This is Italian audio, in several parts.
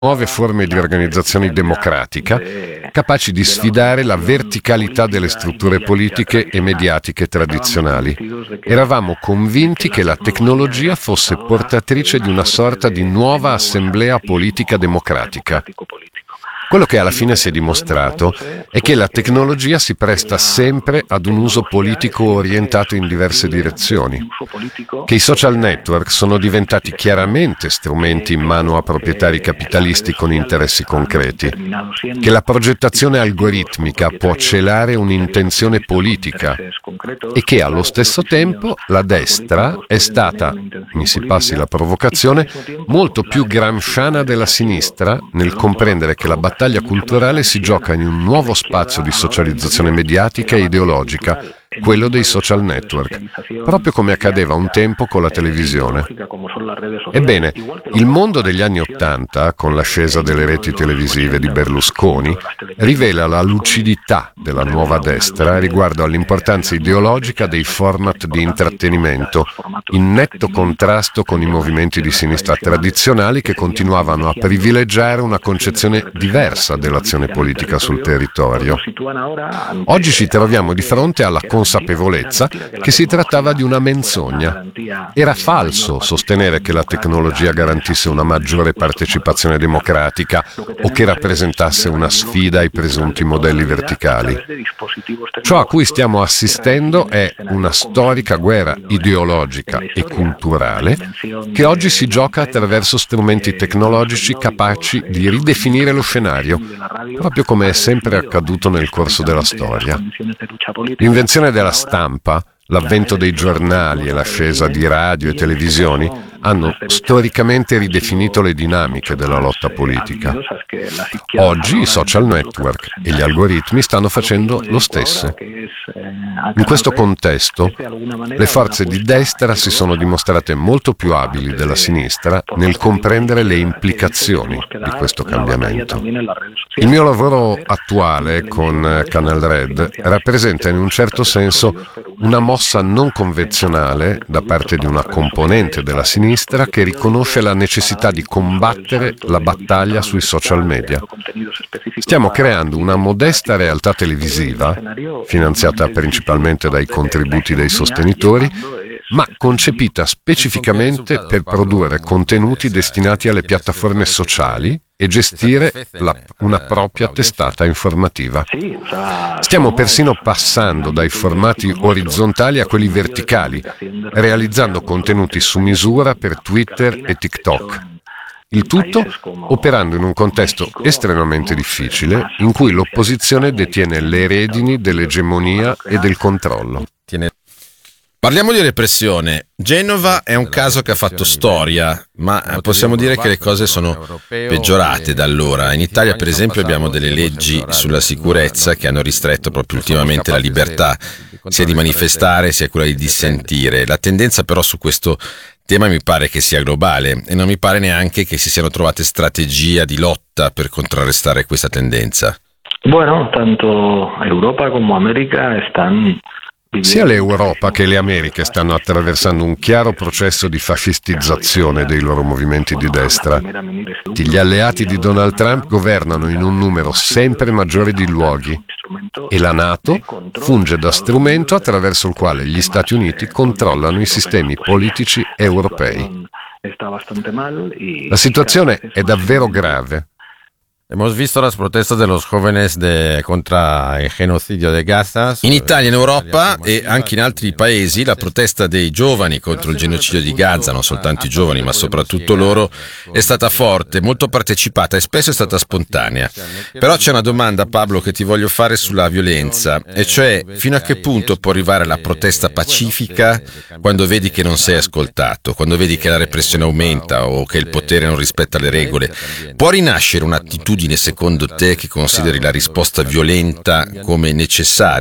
nuove forme di organizzazione democratica capaci di sfidare la verticalità delle strutture politiche e mediatiche tradizionali. Eravamo convinti che la tecnologia fosse portatrice di una sorta di nuova assemblea politica democratica. Quello che alla fine si è dimostrato è che la tecnologia si presta sempre ad un uso politico orientato in diverse direzioni, che i social network sono diventati chiaramente strumenti in mano a proprietari capitalisti con interessi concreti, che la progettazione algoritmica può celare un'intenzione politica e che allo stesso tempo la destra è stata, mi si passi la provocazione, molto più gramsciana della sinistra nel comprendere che la battaglia culturale si gioca in un nuovo spazio di socializzazione mediatica e ideologica, quello dei social network, proprio come accadeva un tempo con la televisione. Ebbene, il mondo degli anni '80, con l'ascesa delle reti televisive di Berlusconi, rivela la lucidità della nuova destra riguardo all'importanza ideologica dei format di intrattenimento, in netto contrasto con i movimenti di sinistra tradizionali che continuavano a privilegiare una concezione diversa dell'azione politica sul territorio. Oggi ci troviamo di fronte alla consapevolezza che si trattava di una menzogna. Era falso sostenere che la tecnologia garantisse una maggiore partecipazione democratica o che rappresentasse una sfida ai presunti modelli verticali. Ciò a cui stiamo assistendo è una storica guerra ideologica e culturale che oggi si gioca attraverso strumenti tecnologici capaci di ridefinire lo scenario, proprio come è sempre accaduto nel corso della storia. L'invenzione della stampa, l'avvento dei giornali e l'ascesa di radio e televisioni hanno storicamente ridefinito le dinamiche della lotta politica. Oggi i social network e gli algoritmi stanno facendo lo stesso. In questo contesto, le forze di destra si sono dimostrate molto più abili della sinistra nel comprendere le implicazioni di questo cambiamento. Il mio lavoro attuale con Canal Red rappresenta in un certo senso una mossa non convenzionale da parte di una componente della sinistra che riconosce la necessità di combattere la battaglia sui social media. Stiamo creando una modesta realtà televisiva, finanziata principalmente dai contributi dei sostenitori, ma concepita specificamente per produrre contenuti destinati alle piattaforme sociali e gestire una propria testata informativa. Stiamo persino passando dai formati orizzontali a quelli verticali, realizzando contenuti su misura per Twitter e TikTok. Il tutto operando in un contesto estremamente difficile in cui l'opposizione detiene le redini dell'egemonia e del controllo. Parliamo di repressione. Genova è un caso che ha fatto storia, ma possiamo dire che le cose sono peggiorate da allora. In Italia, per esempio, abbiamo delle leggi sulla sicurezza che hanno ristretto proprio ultimamente la libertà, sia di manifestare sia quella di dissentire. La tendenza però su questo tema mi pare che sia globale e non mi pare neanche che si siano trovate strategie di lotta per contrarrestare questa tendenza. Bueno, tanto Europa come America stanno... Sia l'Europa che le Americhe stanno attraversando un chiaro processo di fascistizzazione dei loro movimenti di destra. Gli alleati di Donald Trump governano in un numero sempre maggiore di luoghi e la NATO funge da strumento attraverso il quale gli Stati Uniti controllano i sistemi politici europei. La situazione è davvero grave. Hemos visto las protestas de los jóvenes contra il genocidio de Gaza. In Italia, in Europa e anche in altri paesi la protesta dei giovani contro il genocidio di Gaza, non soltanto i giovani ma soprattutto loro, è stata forte, molto partecipata e spesso è stata spontanea. Però c'è una domanda, Pablo, che ti voglio fare sulla violenza, e cioè fino a che punto può arrivare la protesta pacifica quando vedi che non sei ascoltato, quando vedi che la repressione aumenta o che il potere non rispetta le regole. Può rinascere un'attitudine secondo te che consideri la risposta violenta come necessaria?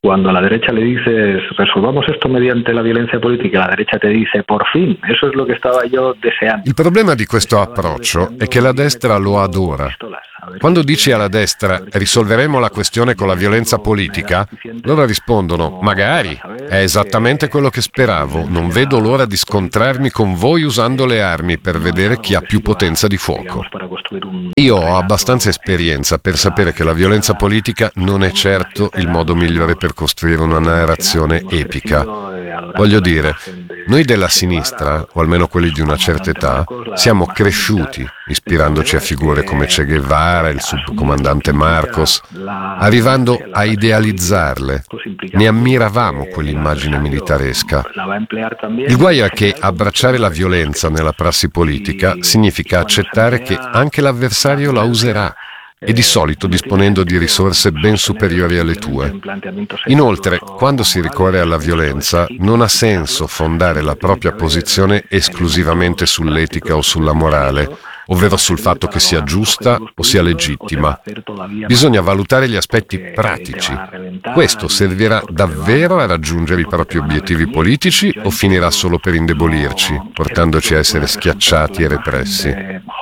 Cuando a la derecha le dices resolvamos esto mediante la violencia politica, la derecha te dice por fin, eso es lo che stavo io deseando. Il problema di questo approccio è che la destra lo adora. Quando dici alla destra risolveremo la questione con la violenza politica, loro rispondono magari, è esattamente quello che speravo, non vedo l'ora di scontrarmi con voi usando le armi per vedere chi ha più potenza di fuoco. Io ho abbastanza esperienza per sapere che la violenza politica non è certo il modo migliore per costruire una narrazione epica. Voglio dire, noi della sinistra, o almeno quelli di una certa età, siamo cresciuti ispirandoci a figure come Che Guevara, il subcomandante Marcos, arrivando a idealizzarle. Ne ammiravamo quell'immagine militaresca. Il guaio è che abbracciare la violenza nella prassi politica significa accettare che anche l'avversario la userà, e di solito disponendo di risorse ben superiori alle tue. Inoltre, quando si ricorre alla violenza, non ha senso fondare la propria posizione esclusivamente sull'etica o sulla morale, ovvero sul fatto che sia giusta o sia legittima. Bisogna valutare gli aspetti pratici. Questo servirà davvero a raggiungere i propri obiettivi politici o finirà solo per indebolirci, portandoci a essere schiacciati e repressi?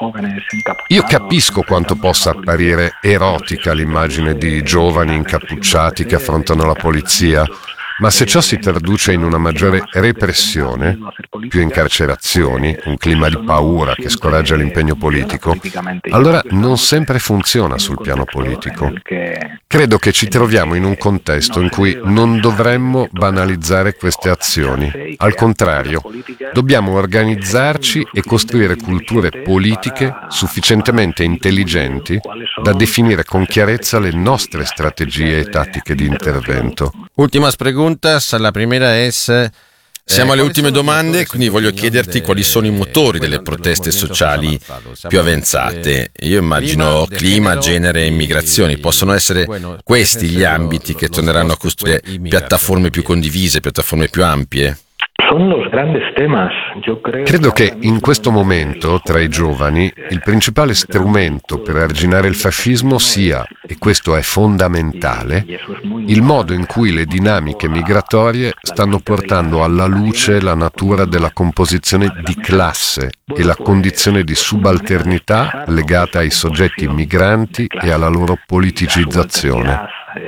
Io capisco quanto possa apparire erotica l'immagine di giovani incappucciati che affrontano la polizia, ma se ciò si traduce in una maggiore repressione, più incarcerazioni, un clima di paura che scoraggia l'impegno politico, allora non sempre funziona sul piano politico. Credo che ci troviamo in un contesto in cui non dovremmo banalizzare queste azioni. Al contrario, dobbiamo organizzarci e costruire culture politiche sufficientemente intelligenti da definire con chiarezza le nostre strategie e tattiche di intervento. Últimas preguntas, la primera es... Siamo alle ultime domande, quindi voglio chiederti quali sono i motori delle proteste sociali più avanzate. Io immagino clima, genere e immigrazioni. Possono essere questi gli ambiti che torneranno a costruire piattaforme più condivise, piattaforme più ampie? Credo che in questo momento, tra i giovani, il principale strumento per arginare il fascismo sia, e questo è fondamentale, il modo in cui le dinamiche migratorie stanno portando alla luce la natura della composizione di classe e la condizione di subalternità legata ai soggetti migranti e alla loro politicizzazione.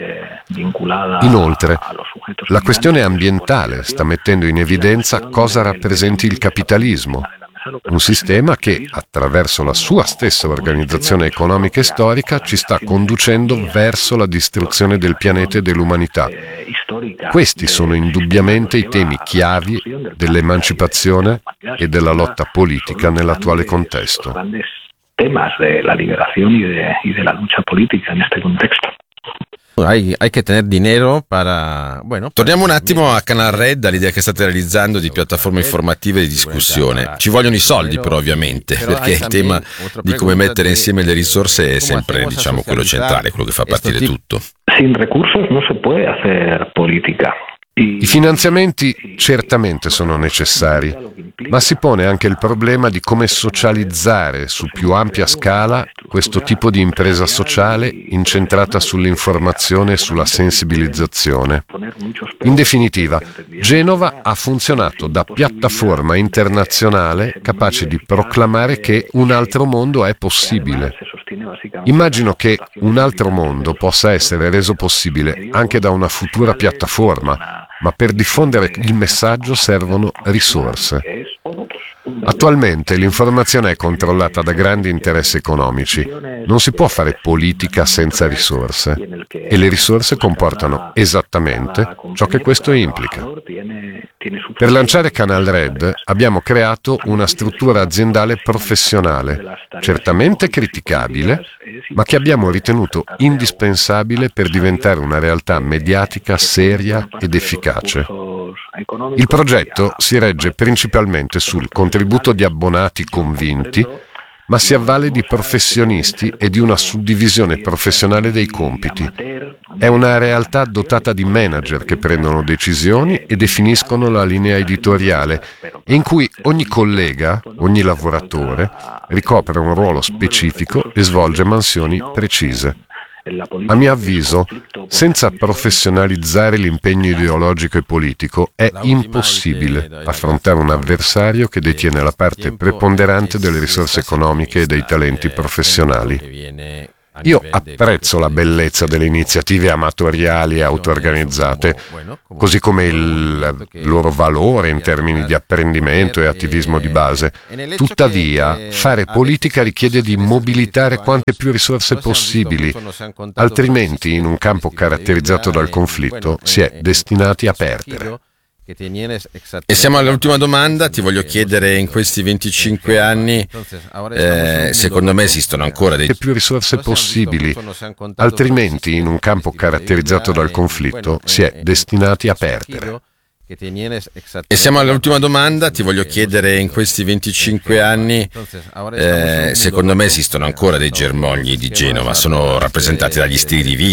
Inoltre, la questione ambientale sta mettendo in evidenza cosa rappresenti il capitalismo, un sistema che, attraverso la sua stessa organizzazione economica e storica, ci sta conducendo verso la distruzione del pianeta e dell'umanità. Questi sono indubbiamente i temi chiavi dell'emancipazione e della lotta politica nell'attuale contesto. Temas de la liberación y de la lucha política en este contexto. Hay que tener dinero para... Torniamo un attimo a Canal Red, all'idea che state realizzando di piattaforme informative di discussione. Ci vogliono i soldi però ovviamente, perché il tema di come mettere insieme le risorse è sempre, quello centrale, quello che fa partire tutto. Sin recursos no se puede hacer política. I finanziamenti certamente sono necessari, ma si pone anche il problema di come socializzare su più ampia scala questo tipo di impresa sociale incentrata sull'informazione e sulla sensibilizzazione. In definitiva, Genova ha funzionato da piattaforma internazionale capace di proclamare che un altro mondo è possibile. Immagino che un altro mondo possa essere reso possibile anche da una futura piattaforma, ma per diffondere il messaggio servono risorse. Attualmente l'informazione è controllata da grandi interessi economici. Non si può fare politica senza risorse e le risorse comportano esattamente ciò che questo implica. Per lanciare Canal Red abbiamo creato una struttura aziendale professionale, certamente criticabile, ma che abbiamo ritenuto indispensabile per diventare una realtà mediatica seria ed efficace. Il progetto si regge principalmente sul contributo di abbonati convinti, ma si avvale di professionisti e di una suddivisione professionale dei compiti. È una realtà dotata di manager che prendono decisioni e definiscono la linea editoriale e in cui ogni collega, ogni lavoratore, ricopre un ruolo specifico e svolge mansioni precise. A mio avviso, senza professionalizzare l'impegno ideologico e politico, è impossibile affrontare un avversario che detiene la parte preponderante delle risorse economiche e dei talenti professionali. Io apprezzo la bellezza delle iniziative amatoriali e auto-organizzate, così come il loro valore in termini di apprendimento e attivismo di base. Tuttavia, fare politica richiede di mobilitare quante più risorse possibili, altrimenti in un campo caratterizzato dal conflitto si è destinati a perdere. E siamo all'ultima domanda, ti voglio chiedere, in questi 25 anni, secondo me esistono ancora dei più risorse possibili, altrimenti in un campo caratterizzato dal conflitto si è destinati a perdere. E siamo all'ultima domanda, ti voglio chiedere, in questi 25 anni, secondo me esistono ancora dei germogli di Genova, sono rappresentati dagli stili di vita,